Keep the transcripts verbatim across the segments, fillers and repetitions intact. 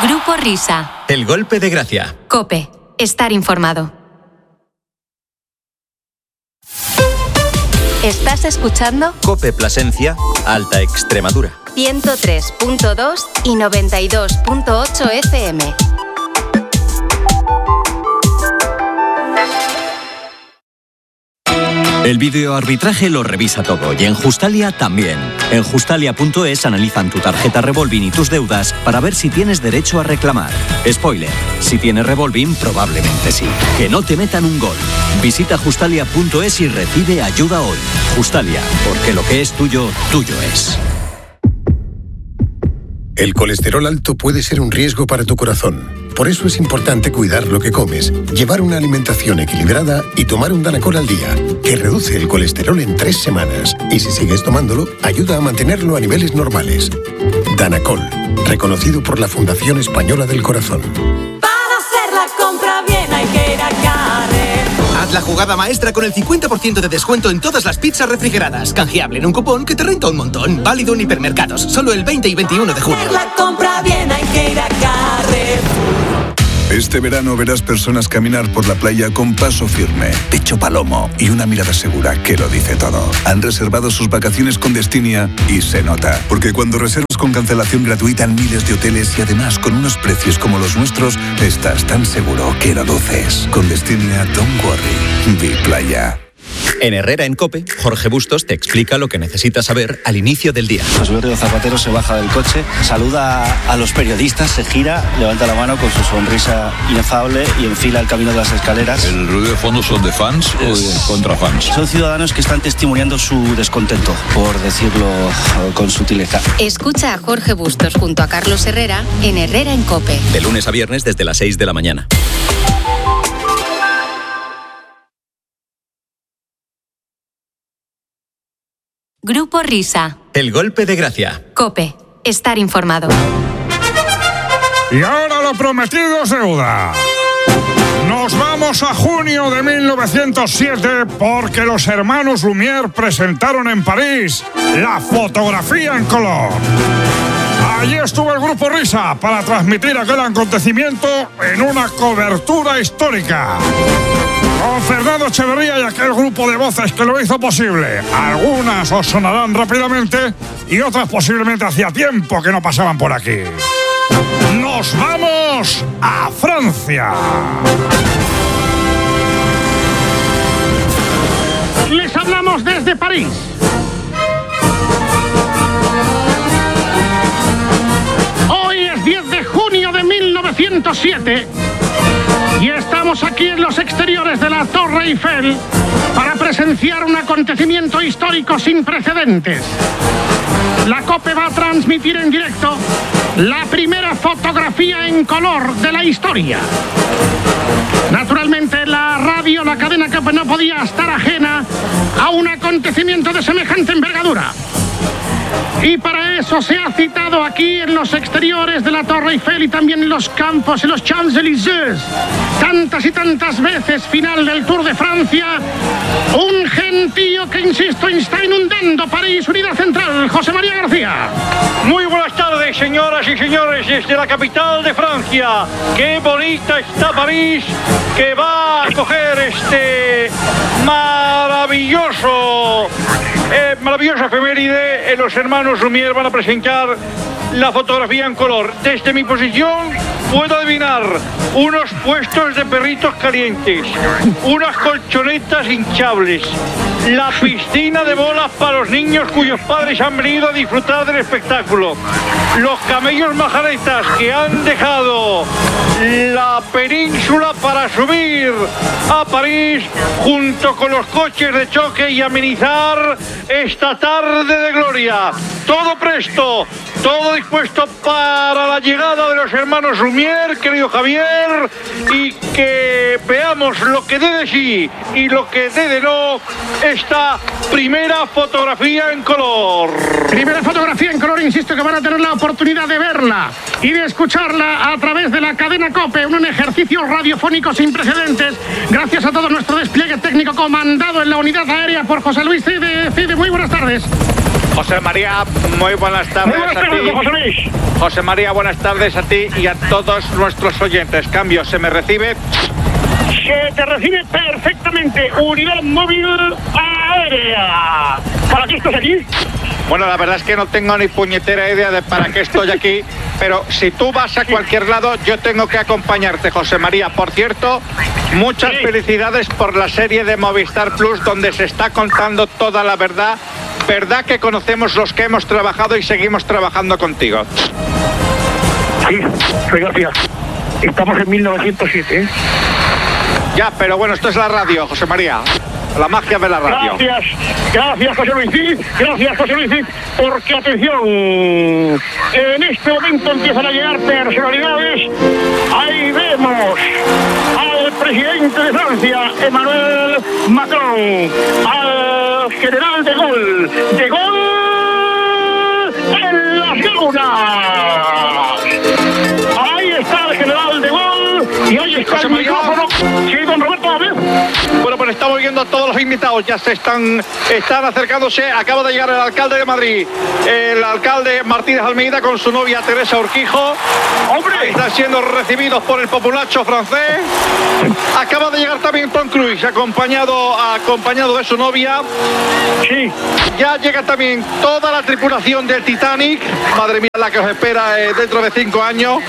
Grupo Risa. El golpe de gracia. COPE. Estar informado. ¿Estás escuchando? COPE Plasencia, Alta Extremadura. ciento tres punto dos y noventa y dos punto ocho F M. El videoarbitraje lo revisa todo y en Justalia también. En justalia punto es analizan tu tarjeta Revolving y tus deudas para ver si tienes derecho a reclamar. Spoiler, si tienes Revolving probablemente sí. Que no te metan un gol. Visita justalia punto es y recibe ayuda hoy. Justalia, porque lo que es tuyo, tuyo es. El colesterol alto puede ser un riesgo para tu corazón. Por eso es importante cuidar lo que comes, llevar una alimentación equilibrada y tomar un Danacol al día, que reduce el colesterol en tres semanas. Y si sigues tomándolo, ayuda a mantenerlo a niveles normales. Danacol, reconocido por la Fundación Española del Corazón. Para hacer la compra bien hay que ir a Carrer. Haz la jugada maestra con el cincuenta por ciento de descuento en todas las pizzas refrigeradas. Canjeable en un cupón que te renta un montón. Válido en hipermercados, solo el veinte y veintiuno de junio. Hacer la compra bien hay que ir a Carrer. Este verano verás personas caminar por la playa con paso firme, pecho palomo y una mirada segura que lo dice todo. Han reservado sus vacaciones con Destinia y se nota, porque cuando reservas con cancelación gratuita en miles de hoteles y además con unos precios como los nuestros, estás tan seguro que lo luces. Con Destinia, don't worry, vi playa. En Herrera en COPE, Jorge Bustos te explica lo que necesitas saber al inicio del día. José Berrio Zapatero se baja del coche, saluda a los periodistas, se gira, levanta la mano con su sonrisa inefable y enfila el camino de las escaleras. ¿El ruido de fondo son de fans o de contra fans? Son ciudadanos que están testimoniando su descontento, por decirlo con sutileza. Escucha a Jorge Bustos junto a Carlos Herrera en Herrera en COPE. De lunes a viernes desde las seis de la mañana. Grupo Risa. El golpe de gracia. COPE. Estar informado. Y ahora lo prometido es deuda. Nos vamos a junio de mil novecientos siete porque los hermanos Lumière presentaron en París la fotografía en color. Allí estuvo el Grupo Risa para transmitir aquel acontecimiento en una cobertura histórica. Con Fernando Echeverría y aquel grupo de voces que lo hizo posible. Algunas os sonarán rápidamente y otras posiblemente hacía tiempo que no pasaban por aquí. ¡Nos vamos a Francia! Les hablamos desde París. Hoy es diez de junio de mil novecientos siete. Y estamos aquí en los exteriores de la Torre Eiffel para presenciar un acontecimiento histórico sin precedentes. La COPE va a transmitir en directo la primera fotografía en color de la historia. Naturalmente, la radio, la cadena COPE no podía estar ajena a un acontecimiento de semejante envergadura. Y para eso se ha citado aquí en los exteriores de la Torre Eiffel y también en los campos, en los Champs-Élysées, tantas y tantas veces final del Tour de Francia, un gentío que, insisto, está inundando París, unidad central, José María García. Muy buenas tardes, señoras y señores, desde la capital de Francia. Qué bonita está París, que va a coger este maravilloso, eh, maravillosa efeméride. Los hermanos Lumière van a presentar la fotografía en color. Desde mi posición puedo adivinar unos puestos de perritos calientes, unas colchonetas hinchables, la piscina de bolas para los niños cuyos padres han venido a disfrutar del espectáculo, los camellos majaretas que han dejado la península para subir a París junto con los coches de choque y amenizar esta tarde de gloria. Todo presto, todo dispuesto para la llegada de los hermanos Lumière, querido Javier, y que veamos lo que dé de sí y lo que dé de no esta primera fotografía en color. Primera fotografía en color, insisto que van a tener la oportunidad de verla y de escucharla a través de la cadena COPE, un ejercicio radiofónico sin precedentes, gracias a todo nuestro despliegue técnico comandado en la unidad aérea por José Luis Cide. Cide, muy buenas tardes. José María, muy buenas tardes, muy buenas a tardes, ti. José Luis. José María, buenas tardes a ti y a todos nuestros oyentes. Cambio, ¿se me recibe? Se te recibe perfectamente. Unidad móvil aérea. ¿Para qué estás aquí? Bueno, la verdad es que no tengo ni puñetera idea de para qué estoy aquí, pero si tú vas a cualquier lado, yo tengo que acompañarte, José María. Por cierto, muchas sí. felicidades por la serie de Movistar Plus, donde se está contando toda la verdad. Verdad que conocemos los que hemos trabajado y seguimos trabajando contigo. Sí, soy García. Estamos en mil novecientos siete, ¿eh? Ya, pero bueno, esto es la radio, José María. La magia de la radio. Gracias, gracias José Luis Cid, gracias José Luis Cid, porque atención, en este momento empiezan a llegar personalidades. Ahí vemos al presidente de Francia, Emmanuel Macron, al general de Gaulle, de Gaulle en las Lagunas. Ahí está el general de Gaulle y ahí está José el micrófono. Sí, don Roberto, a ver. Bueno, pues estamos viendo a todos los invitados, ya se están, están acercándose. Acaba de llegar el alcalde de Madrid, el alcalde Martínez Almeida con su novia Teresa Urquijo. ¡Hombre! Están siendo recibidos por el populacho francés. Acaba de llegar también Tom Cruise, acompañado, acompañado de su novia. Sí. Ya llega también toda la tripulación del Titanic. Madre mía, la que os espera eh, dentro de cinco años.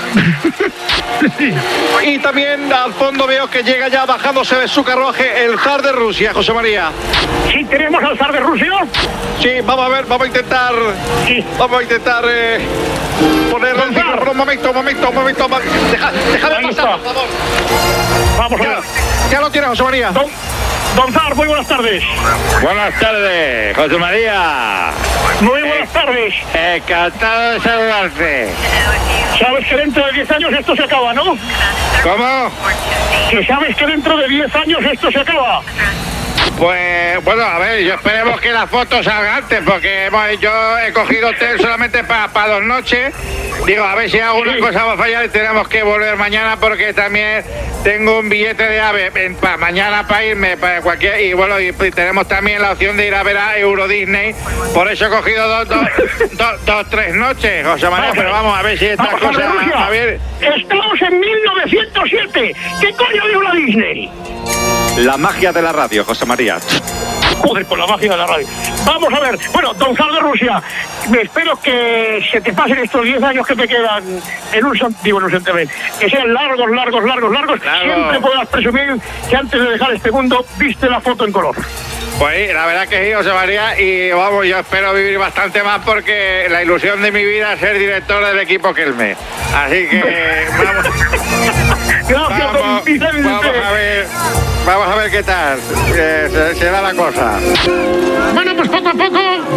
Sí. Y también al fondo veo que llega ya bajándose de su carruaje el zar de Rusia, José María. ¿Sí tenemos al zar de Rusia? Sí, vamos a ver, vamos a intentar... Sí. Vamos a intentar... Eh, poner el micrófono. Un momento, un momento, un momento. Deja, déjame pasar, por favor. Vamos a ya, ver. Ya lo tienes, José María. Don, don Zar, muy buenas tardes. Buenas tardes, José María. Muy buenas tardes. Encantado de saludarte. Sabes que dentro de diez años esto se acaba, ¿no? ¿Cómo? Que sabes que dentro de diez años esto se acaba. Pues, bueno, a ver, yo esperemos que la foto salga antes, porque bueno, yo he cogido hotel solamente para pa dos noches. Digo, a ver si alguna sí. cosa va a fallar y tenemos que volver mañana, porque también tengo un billete de AVE para mañana para irme, para cualquier... Y bueno, y, y tenemos también la opción de ir a ver a Euro Disney. Por eso he cogido dos, dos, dos, dos tres noches, José María, pero vamos a ver si esta cosa va a ver. Estamos en mil novecientos siete. ¿Qué coño de Euro Disney? La magia de la radio, José María. Joder, por la magia de la radio. Vamos a ver, bueno, don Zar de Rusia, me espero que se te pasen estos diez años que te quedan en un digo, en un sentimen, que sean largos, largos, largos, largos. Claro. Siempre puedas presumir que antes de dejar este mundo viste la foto en color. Pues la verdad que sí, José María, y vamos, yo espero vivir bastante más, porque la ilusión de mi vida es ser director del equipo Kelme. Así que vamos. Gracias, vamos, don Vicente. Vamos a ver, vamos a ver qué tal eh, se, se da la cosa. Bueno, pues poco a poco,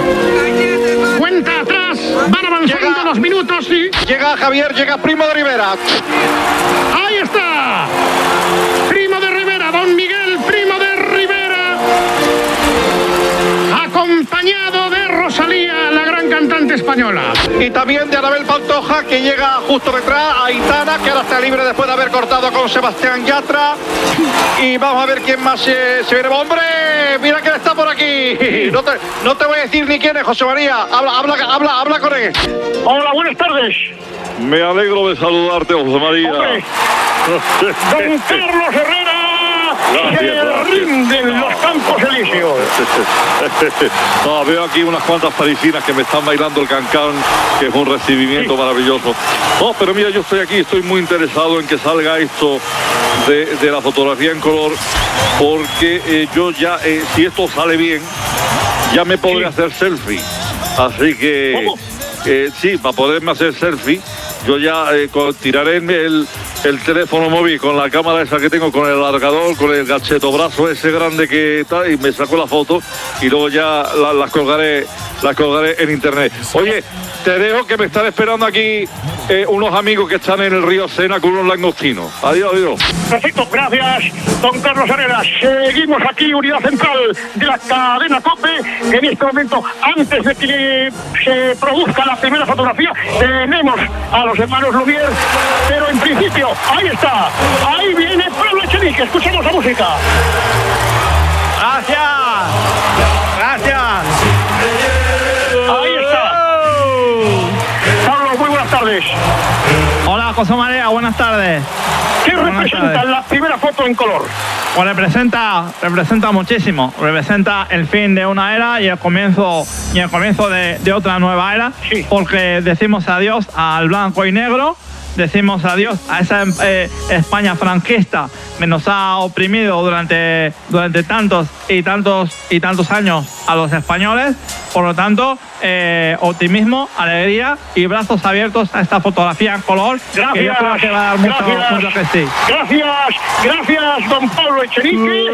cuenta atrás, van avanzando llega, los minutos y... Llega Javier, llega Primo de Rivera. Ahí está, Primo de Rivera, don Miguel Primo de Rivera, acompañado de Rosalía, la gran cantante española. Y también de Anabel Pantoja, que llega justo detrás, Aitana, que ahora está libre después de haber cortado con Sebastián Yatra. Y vamos a ver quién más se, se viene. ¡Hombre! Mira quién está por aquí. No te, no te voy a decir ni quién es, José María. Habla, habla, habla, habla con él. Hola, buenas tardes. Me alegro de saludarte, José María. Hombre. Don Carlos Herrera. Gracias, se gracias. rinden los Campos Elíseos. No, veo aquí unas cuantas parisinas que me están bailando el cancán, que es un recibimiento sí. maravilloso. No, pero mira, yo estoy aquí, estoy muy interesado en que salga esto de, de la fotografía en color, porque eh, yo ya, eh, si esto sale bien, ya me podré sí. hacer selfie. Así que, eh, sí, para poderme hacer selfie, yo ya eh, tiraré el, el teléfono móvil con la cámara esa que tengo, con el alargador, con el gachetobrazo ese grande que está, y me saco la foto y luego ya la, las colgaré las colgaré en internet. Oye, te dejo, que me están esperando aquí eh, unos amigos que están en el río Sena con unos langostinos. Adiós, adiós. Perfecto, gracias, don Carlos Herrera. Seguimos aquí, unidad central de la cadena COPE. En este momento, antes de que se produzca la primera fotografía, tenemos a los hermanos Lumière, pero en principio, ahí está, ahí viene Pablo Echenique. Escuchemos la música. Gracias, gracias. tardes. Hola, José María, buenas tardes. ¿Qué buenas representa tardes. la primera foto en color? Pues representa, representa muchísimo. Representa el fin de una era y el comienzo, y el comienzo de, de otra nueva era. Sí. Porque decimos adiós al blanco y negro. Decimos adiós a esa eh, España franquista que nos ha oprimido durante, durante tantos y tantos y tantos años a los españoles. Por lo tanto, eh, optimismo, alegría y brazos abiertos a esta fotografía en color. Gracias, que yo creo que va a dar mucho, gracias, mucho que sí. Gracias, gracias, don Pablo Echenique.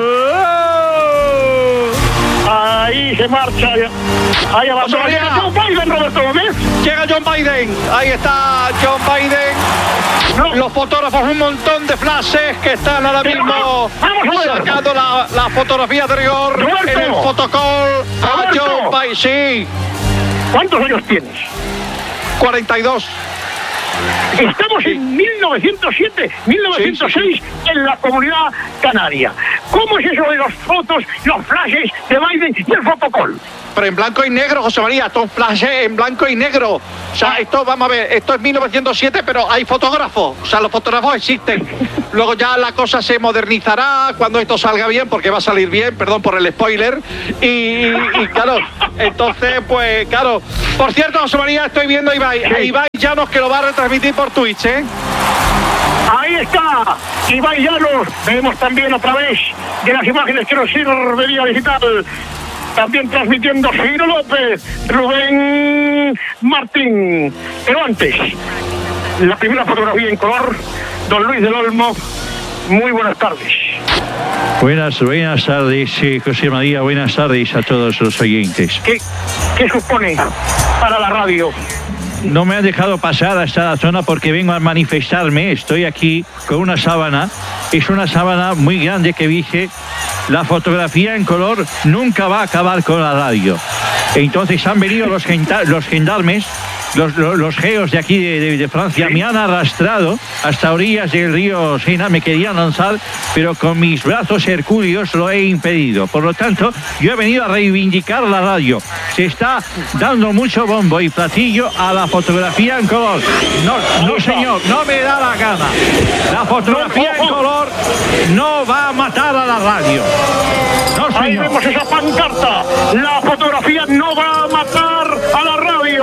Ahí se marcha. Ahí avanza. Llega John Biden, Roberto Gómez. Llega John Biden. Ahí está John Biden. No. Los fotógrafos, un montón de flashes que están ahora Pero mismo vamos a ver. sacando la, la fotografía de rigor Roberto. en el fotocall a Roberto. John Biden. Sí, ¿Cuántos años tienes? cuarenta y dos. Estamos en mil novecientos siete, mil novecientos seis Sí, sí, en la Comunidad Canaria. ¿Cómo es eso de las fotos, los flashes de Biden y el fotocall? Pero en blanco y negro, José María, estos flashes en blanco y negro. O sea, esto, vamos a ver, esto es mil novecientos siete, pero hay fotógrafos. O sea, los fotógrafos existen. Luego ya la cosa se modernizará cuando esto salga bien, porque va a salir bien, perdón por el spoiler. Y, y claro, entonces, pues, claro. Por cierto, José María, estoy viendo a Ibai. A Ibai Llanos, que lo va a retransmitir por Twitch, ¿eh? Ahí está, Ibai Llanos. Vemos también a través de las imágenes que nos sirve vía digital. También transmitiendo Ciro López, Rubén Martín. Pero antes, la primera fotografía en color, don Luis del Olmo. Muy buenas tardes. Buenas, buenas tardes, eh, José María. Buenas tardes a todos los oyentes. ¿Qué, qué supone para la radio? No me han dejado pasar hasta la zona porque vengo a manifestarme. Estoy aquí con una sábana. Es una sábana muy grande que dije, la fotografía en color nunca va a acabar con la radio. Entonces han venido los, genta- los gendarmes, los, los, los geos de aquí de, de, de Francia, me han arrastrado hasta orillas del río Sena, me querían lanzar, pero con mis brazos hercúleos lo he impedido. Por lo tanto, yo he venido a reivindicar la radio. Se está dando mucho bombo y platillo a la fotografía en color. No, no señor, no me da la gana. La fotografía en color no va a matar a la radio. No, señor. Ahí vemos esa pancarta. La fotografía no va a matar a la radio.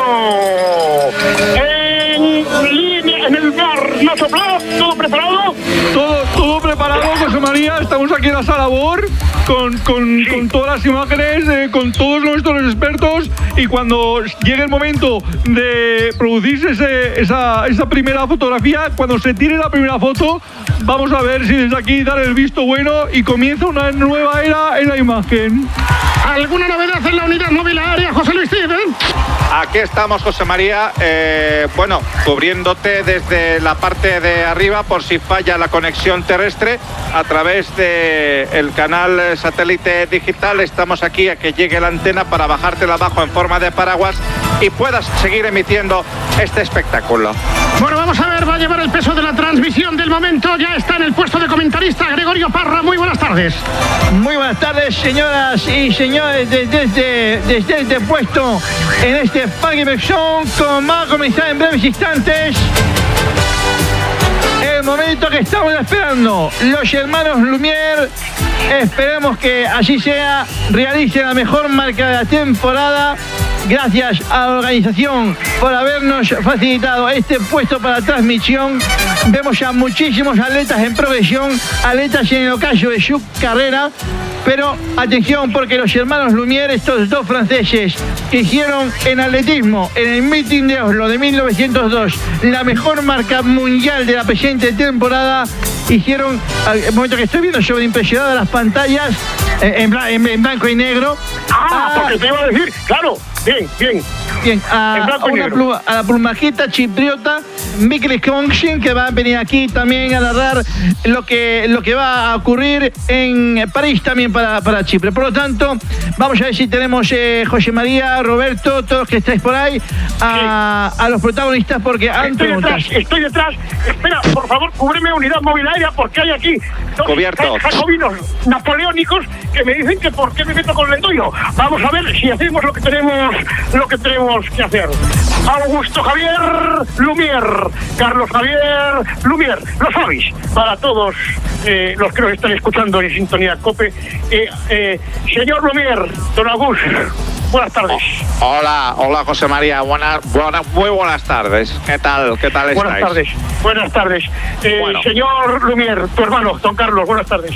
En línea, en el bar, Nacho Plat, ¿todo preparado? Todo, todo preparado, José María. Estamos aquí en la sala BOR con, con, sí. con todas las imágenes, eh, con todos nuestros expertos. Y cuando llegue el momento de producirse ese, esa, esa primera fotografía, cuando se tire la primera foto, vamos a ver si desde aquí dan el visto bueno y comienza una nueva era en la imagen. ¿Alguna novedad en la unidad móvil aérea, José Luis Cid? Aquí estamos, José María, eh, bueno, cubriéndote desde la parte de arriba por si falla la conexión terrestre a través del canal satélite digital. Estamos aquí a que llegue la antena para bajártela abajo en forma de paraguas y puedas seguir emitiendo este espectáculo. Bueno, vamos a ver, va a llevar el peso de la transmisión del momento. Ya está en el puesto de comentarista Gregorio Parra. Muy buenas tardes. Muy buenas tardes, señoras y señores, desde este, desde este puesto en este Parque Berson, como va a comenzar en breves instantes el momento que estamos esperando. Los hermanos Lumière, esperemos que así sea, realicen la mejor marca de la temporada. Gracias a la organización por habernos facilitado este puesto para transmisión. Vemos a muchísimos atletas en progresión, atletas en el ocaso de su carrera. Pero atención, porque los hermanos Lumière, estos dos franceses, que hicieron en atletismo, en el Meeting de Oslo de mil novecientos dos, la mejor marca mundial de la presente temporada, hicieron, al momento que estoy viendo sobreimpresionada las pantallas, en, en, en blanco y negro. Ah, a, porque te iba a decir, claro, bien, bien. Bien, a, a, una pluma, a la plumajita chipriota Mikkel Skongsin, que va a venir aquí también a narrar lo que, lo que va a ocurrir en París también para, para Chipre. Por lo tanto, vamos a ver si tenemos eh, José María, Roberto, todos que estáis por ahí, a, sí. a los protagonistas, porque han estoy detrás, estoy detrás. Espera, por favor, cúbreme unidad móvil aérea, porque hay aquí dos jacobinos napoleónicos que me dicen que por qué me meto con el tuyo. Vamos a ver si hacemos lo que tenemos, lo que tenemos que hacer. Augusto Javier Lumière, Carlos Javier Lumière, lo sabéis, para todos eh, los que nos están escuchando en Sintonía COPE. Eh, eh, señor Lumière, don Augusto, buenas tardes. Oh, hola, hola José María, buenas, buenas, muy buenas tardes. ¿Qué tal? ¿Qué tal estáis? Buenas tardes, buenas tardes. Eh, bueno. Señor Lumière, tu hermano, don Carlos, buenas tardes.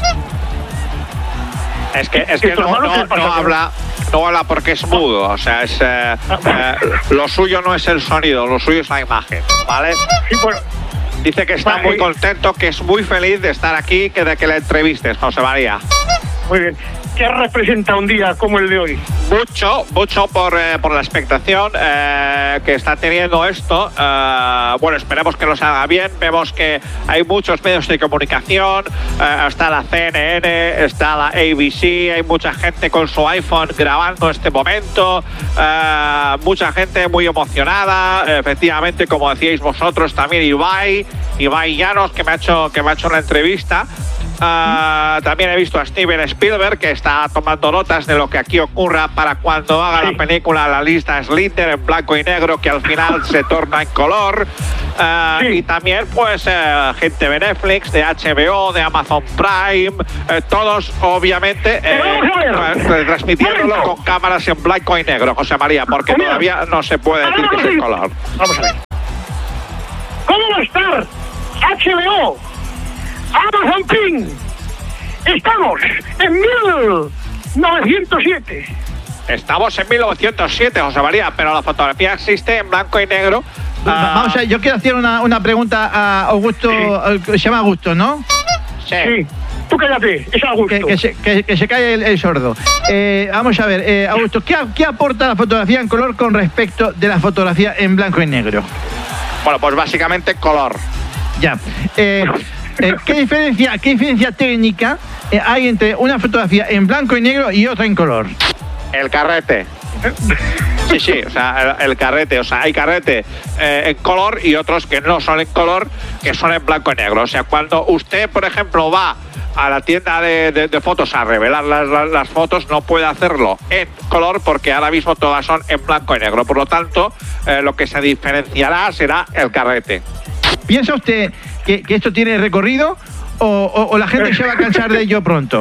Es que, es que no, no, no habla, no habla porque es mudo, o sea, es eh, eh, lo suyo no es el sonido, lo suyo es la imagen, ¿vale? Sí, bueno. Dice que está muy contento, que es muy feliz de estar aquí, que de que le entrevistes, José María. Muy bien. ¿Qué representa un día como el de hoy? Mucho, mucho por, eh, por la expectación eh, que está teniendo esto. Eh, bueno, esperemos que lo salga bien. Vemos que hay muchos medios de comunicación. Eh, está la C N N, está la A B C. Hay mucha gente con su iPhone grabando este momento. Eh, mucha gente muy emocionada. Efectivamente, como decíais vosotros, también Ibai, Ibai Llanos, que me ha hecho, que me ha hecho una entrevista. Uh, también he visto a Steven Spielberg, que está tomando notas de lo que aquí ocurra para cuando haga sí. la película La lista Schindler en blanco y negro, que al final se torna en color. Uh, sí. Y también pues uh, gente de Netflix, de H B O, de Amazon Prime, uh, todos obviamente eh, transmitiéndolo con cámaras en blanco y negro, José María, porque ¿Cómo? todavía no se puede decir que es en color. Vamos a ver. ¿Cómo va a estar H B O? Amazon Prime. Estamos en mil novecientos siete. Estamos en mil novecientos siete, José María, pero la fotografía existe en blanco y negro. Uh, Vamos a ver, yo quiero hacer una, una pregunta a Augusto, sí. Se llama Augusto, ¿no? Sí. sí. Tú cállate, es Augusto. Que, que, se, que, que se calle el, el sordo. Eh, vamos a ver, eh, Augusto, ¿qué, ¿qué aporta la fotografía en color con respecto de la fotografía en blanco y negro? Bueno, pues básicamente color. Ya. Eh, Eh, ¿qué, diferencia, ¿Qué diferencia técnica eh, hay entre una fotografía en blanco y negro y otra en color? El carrete. Sí, sí, o sea, el, el carrete. O sea, hay carrete eh, en color y otros que no son en color, que son en blanco y negro. O sea, cuando usted, por ejemplo, va a la tienda de, de, de fotos a revelar las, las, las fotos, no puede hacerlo en color porque ahora mismo todas son en blanco y negro. Por lo tanto, eh, lo que se diferenciará será el carrete. ¿Piensa usted que, que esto tiene recorrido o, o, o la gente se va a cansar de ello pronto?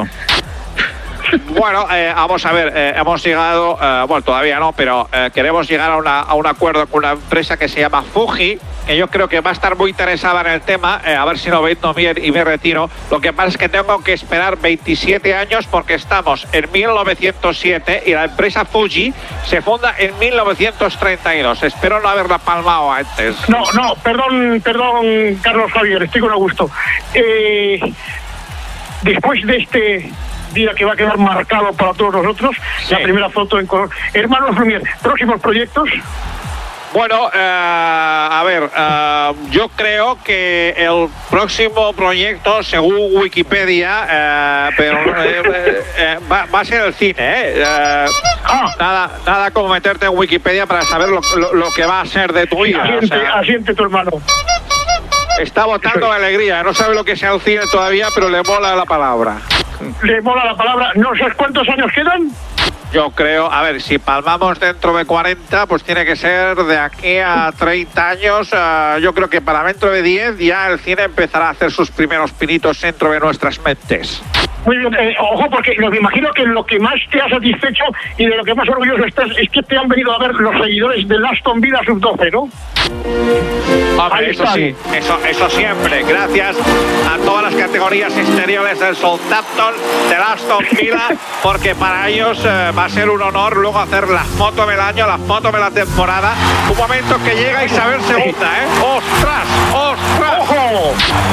Bueno, eh, vamos a ver, eh, hemos llegado, eh, bueno, todavía no, pero eh, queremos llegar a, una, a un acuerdo con una empresa que se llama Fuji, que yo creo que va a estar muy interesada en el tema, eh, a ver si lo vendo bien y me retiro. Lo que pasa es que tengo que esperar veintisiete años porque estamos en mil novecientos siete y la empresa Fuji se funda en mil novecientos treinta y dos. Espero no haberla palmado antes. No, no, perdón, perdón, Carlos Javier, estoy con Augusto. Eh, después de este día que va a quedar marcado para todos nosotros, sí. La primera foto en color. Hermanos Lumière, ¿próximos proyectos? Bueno, eh, a ver, eh, yo creo que el próximo proyecto, según Wikipedia, eh, pero eh, eh, va, va a ser el cine, ¿eh? eh ah. nada, nada como meterte en Wikipedia para saber lo, lo, lo que va a ser de tu vida. Asiente, o sea, asiente tu hermano. Está botando de alegría, no sabe lo que sea el cine todavía, pero le mola la palabra. ¿Le mola la palabra? ¿No sabes cuántos años quedan? Yo creo, a ver, si palmamos dentro de cuarenta, pues tiene que ser de aquí a treinta años. Uh, yo creo que para dentro de diez ya el cine empezará a hacer sus primeros pinitos dentro de nuestras mentes. Muy bien, eh, ojo, porque me imagino que lo que más te ha satisfecho y de lo que más orgulloso estás es que te han venido a ver los seguidores del Aston Villa sub doce, ¿no? Hombre, eso sí, eso, eso siempre. Gracias a todas las categorías exteriores del Southampton, del Aston Villa, porque para ellos eh, va a ser un honor luego hacer la foto del año, la foto de la temporada. Un momento que llega Isabel segunda, ¿eh? ¡Ostras! ¡Ostras! ¡Ojo!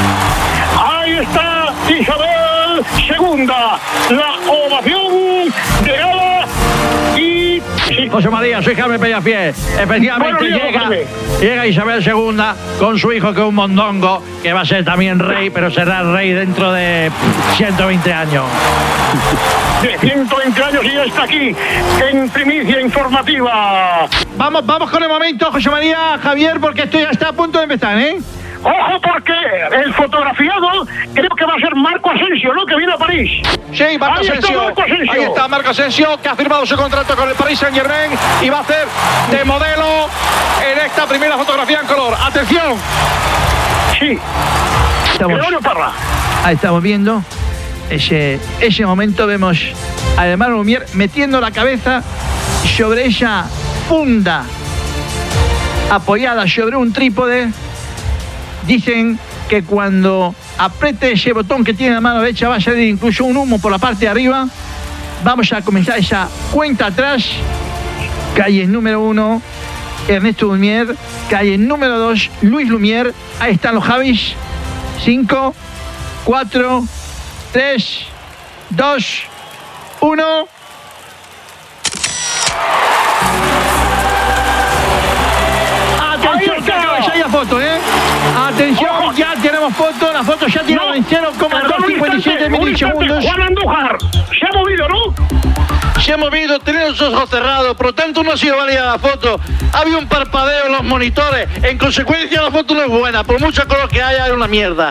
Ahí está Isabel segunda, la ovación de gala y sí, José María, soy Jaime Peñafiel. Efectivamente Bueno, llega, Jaime. llega Isabel segunda con su hijo que es un mondongo, que va a ser también rey, pero será rey dentro de ciento veinte años. De ciento veinte años y ya está aquí en primicia informativa. Vamos, vamos con el momento, José María, Javier, porque esto ya está a punto de empezar, ¿eh? Ojo, porque el fotografiado creo que va a ser Marco Asensio, ¿no? Que viene a París. Sí, Marco Ahí está Asensio. Marco Asensio. Ahí está Marco Asensio, que ha firmado su contrato con el Paris Saint-Germain y va a hacer de modelo en esta primera fotografía en color. ¡Atención! Sí. Estamos, Gregorio Parra. ahí estamos viendo ese, ese momento. Vemos al hermano Lumière metiendo la cabeza sobre esa funda apoyada sobre un trípode. Dicen que cuando apriete ese botón que tiene en la mano derecha va a salir incluso un humo por la parte de arriba. Vamos a comenzar esa cuenta atrás. Calle número uno, Ernesto Lumière. Calle número dos, Luis Lumière. Ahí están los Javis. Cinco, cuatro, tres, dos, uno. Atención, que acaba de salir la foto, ¿eh? Atención, Ojo. ya tenemos foto. La foto ya tiene No, cero coma perdón, un cincuenta y siete instante, un instante. milisegundos. Juan Andújar, se ha movido, ¿no? Se ha movido, tenía los ojos cerrados, por lo tanto no ha sido válida la foto. Había un parpadeo en los monitores. En consecuencia la foto no es buena. Por mucho color que haya, es una mierda.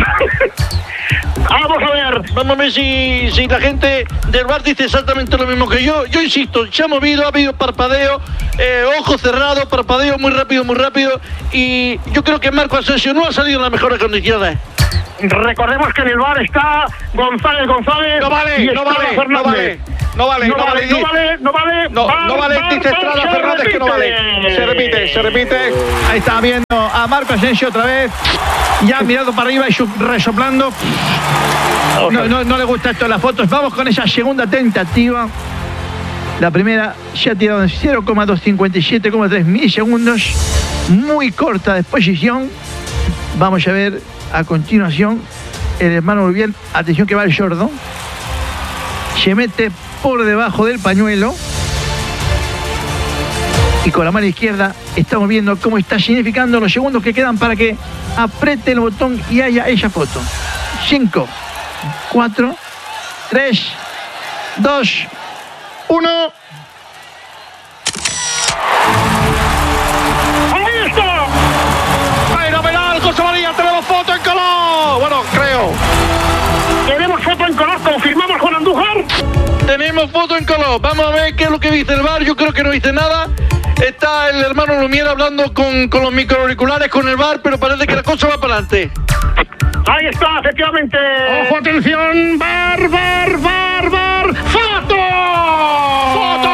Vamos a ver. Vamos a ver si, si la gente del bar dice exactamente lo mismo que yo. Yo insisto, se ha movido, ha habido parpadeo, eh, ojos cerrados, parpadeo muy rápido, muy rápido. Y yo creo que Marco Asensio no ha salido en las mejores condiciones. Recordemos que en el bar está González González. No vale, y no Estrada vale, no Fernández. vale. No vale, No no vale, vale. no vale, no vale. No, Bar, no vale, bar, dice bar, Estrada se Fernández que no vale. repite. Se repite, se repite. Ahí está viendo a Marco Asensio otra vez. Ya mirando para arriba y su- resoplando. No, no, no le gusta esto de las fotos. Vamos con esa segunda tentativa. La primera se ha tirado en cero coma doscientos cincuenta y siete coma tres milisegundos. Muy corta de exposición. Vamos a ver a continuación el hermano Lumière. Atención que va el sordo. Se mete por debajo del pañuelo. Y con la mano izquierda estamos viendo cómo está significando los segundos que quedan para que apriete el botón y haya esa foto. cinco, cuatro, tres, dos, uno. ¡Ahí está! ¡Fenomenal, José María! ¡Tenemos foto en color! Bueno, creo. Tenemos foto en color, confirmamos Juan Andújar. Tenemos foto en color. Vamos a ver qué es lo que dice el bar. Yo creo que no dice nada. Está el hermano Lumière hablando con, con los microauriculares con el bar, pero parece que la cosa va para adelante. Ahí está, efectivamente. ¡Ojo, atención! ¡Bar, bar, bar, bar! ¡Foto! ¡Foto!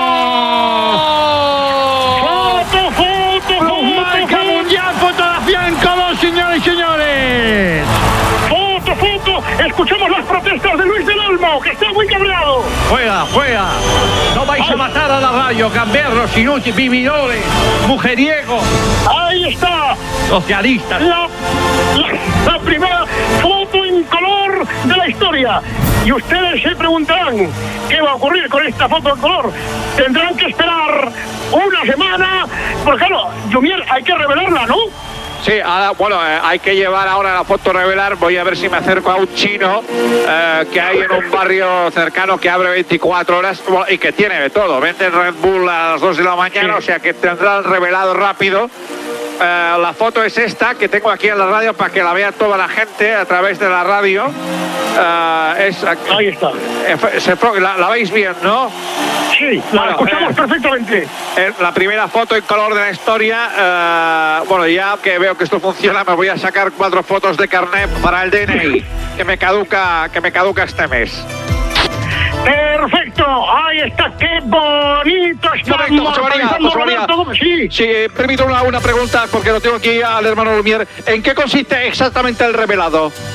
Foto, foto, Marca foto, mundial, fotografía en color, señores y señores. foto, foto. Escuchemos las protestas de Luis del Olmo, que está muy cabreado. Juega, juega. No vais a matar a la radio, gamberros, inútiles, vividores, mujeriegos, Ahí está. socialistas. La, la, la primera foto en color de la historia. Y ustedes se preguntarán qué va a ocurrir con esta foto en color. Tendrán que esperar una semana. Porque claro, Lumière hay que revelarla, ¿no? Sí, ahora, bueno, eh, hay que llevar ahora la foto revelar. Voy a ver si me acerco a un chino eh, que hay en un barrio cercano que abre veinticuatro horas bueno, y que tiene de todo. Vende Red Bull a las dos de la mañana, Sí. o sea que tendrá el revelado rápido. Eh, la foto es esta que tengo aquí en la radio para que la vea toda la gente a través de la radio. Eh, es, Ahí está. eh, se- la, la veis bien, ¿no? Sí, la Bueno, escuchamos eh, perfectamente. Eh, La primera foto en color de la historia. eh, bueno, ya que veo que esto funciona, me voy a sacar cuatro fotos de carnet para el D N I que me caduca, que me caduca este mes. Perfecto, ahí está, qué bonito está. Correcto, José María, José María. Roberto Gómez. Sí, Sí, eh, permito una, una pregunta porque lo tengo aquí al hermano Lumière. ¿En qué consiste exactamente el revelado?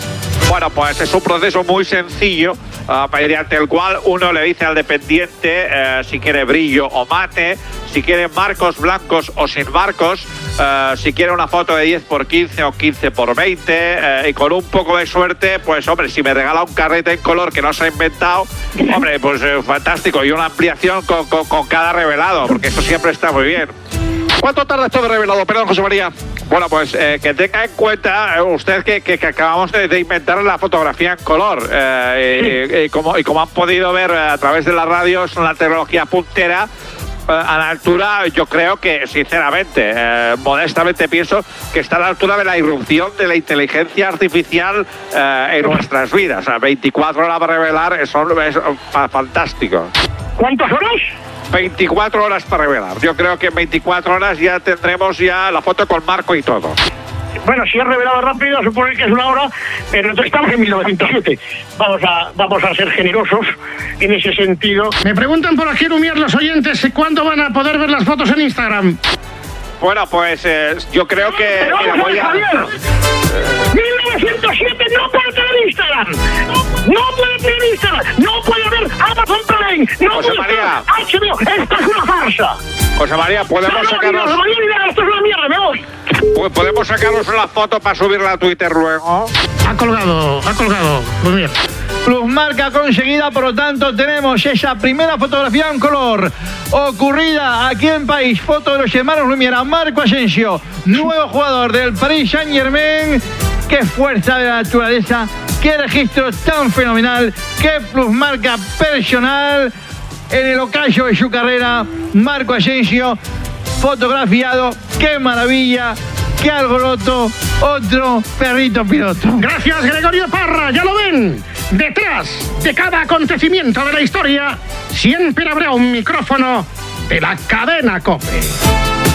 Bueno, pues es un proceso muy sencillo, uh, mediante el cual uno le dice al dependiente uh, si quiere brillo o mate, si quiere marcos blancos o sin marcos, uh, si quiere una foto de diez por quince o quince por veinte, uh, y con un poco de suerte, pues hombre, si me regala un carrete en color que no se ha inventado, hombre, pues uh, fantástico, y una ampliación con, con, con cada revelado, porque eso siempre está muy bien. ¿Cuánto tarda esto de revelado? Perdón, José María. Bueno, pues eh, que tenga en cuenta eh, usted que, que, que acabamos de, de inventar la fotografía en color. Eh, sí. y, y, como, y como han podido ver a través de la radio, es una tecnología puntera. A la altura, yo creo que, sinceramente, eh, modestamente pienso que está a la altura de la irrupción de la inteligencia artificial eh, en nuestras vidas. O sea, veinticuatro horas para revelar, eso es fantástico. ¿Cuántas horas? veinticuatro horas para revelar. Yo creo que en veinticuatro horas ya tendremos ya la foto con marco y todo. Bueno, si es revelado rápido, supone que es una hora, pero entonces estamos en mil novecientos siete. Vamos a, vamos a ser generosos en ese sentido. Me preguntan por aquí, Lumier, los oyentes, ¿cuándo van a poder ver las fotos en Instagram? Bueno, pues eh, yo creo que... Pero que vamos voy a... Javier, mil novecientos siete no puede tener Instagram. No puede tener Instagram. No puede haber Amazon Prime. No José puede María. tener H B O. Esto es una farsa. José María, podemos no, no, sacarnos... José María, mira, esto es una mierda, me voy. ¿Podemos sacarnos una foto para subirla a Twitter luego? Ha colgado, ha colgado, Lumier. Plusmarca conseguida, por lo tanto tenemos esa primera fotografía en color ocurrida aquí en País, foto de los hermanos Lumière, Marco Asensio, nuevo jugador del Paris Saint-Germain. Qué fuerza de la naturaleza, qué registro tan fenomenal, qué plusmarca personal en el ocaso de su carrera. Marco Asensio fotografiado, qué maravilla, qué alboroto, otro perrito piloto. Gracias, Gregorio Parra, ya lo ven. Detrás de cada acontecimiento de la historia siempre habrá un micrófono de la cadena COPE.